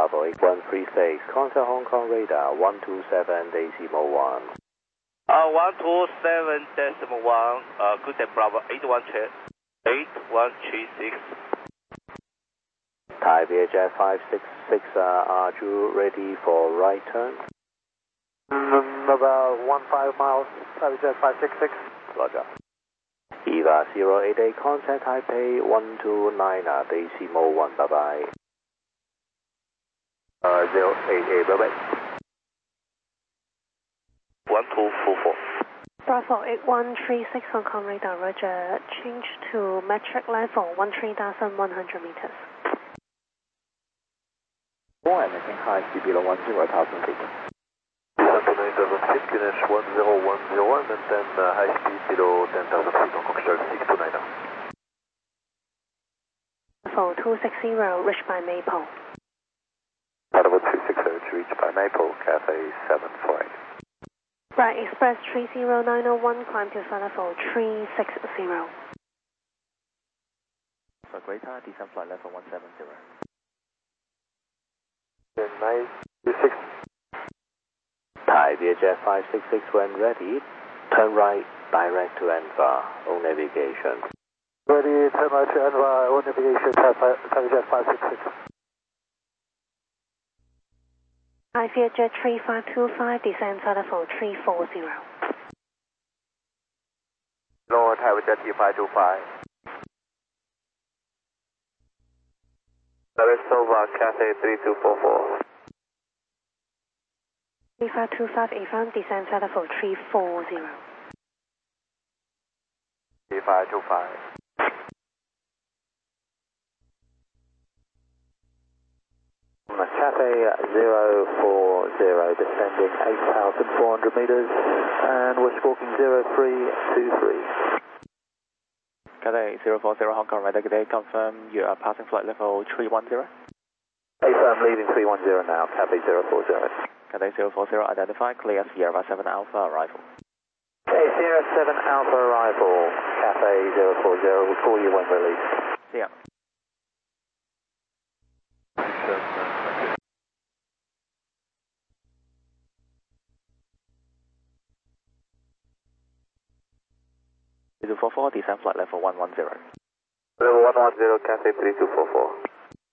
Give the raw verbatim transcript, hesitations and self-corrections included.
Bravo eight one three six, contact Hong Kong radar one two seven decimal one. Uh, one two seven decimal one, uh, good day Bravo eight one three six. Thai Vietjet five six six, uh, are you ready for right turn? Mm, about one five miles, Thai Vietjet five six six. Roger. Eva zero eight eight, contact Taipei one two nine, uh, decimal one, bye bye. Uh, zero eight eight, bye bye. one two four four. Bravo eight one three six, Hong Kong radar, roger. Change to metric level one three thousand one hundred meters. Four, anything high speed below one zero thousand feet. Descent to nine thousand feet, Guinness one zero one zero one, and then uh, high speed below ten thousand feet, Hong Kong Shark six two nine now. Level two six zero, reached by Maple. Level two six zero, reached by Maple, Cathay seven four eight. Bright Express three zero nine zero one, climb to flight level three six zero. For Greater, descent flight level one seven zero. nine two six. Thai Vietjet five six six, when ready, turn right, direct to Anvar, on navigation. Ready, turn right to Anvar, on navigation, Thai Vietjet five six six. Thai Vietjet three five two five, descend flight level three four zero. Lower Thai Vietjet T five two five. Sarasova, Cathay three two four four. three five two five, affirm, descend flight level three four zero. three five two five. Cathay zero four zero, descending eight thousand four hundred meters, and we're squawking zero three two three. Cathay zero four zero, Hong Kong radar, good day, confirm you are passing flight level three one zero. Affirm, leaving three one zero now, Cathay zero four zero. Cathay zero four zero, identify, clear Sierra seven Alpha, arrival. Okay, Sierra seven Alpha arrival, Cathay zero four zero, we'll call you when released. See ya. three two four four, descend flight level one one zero. Level one one zero, Cathay three two four four.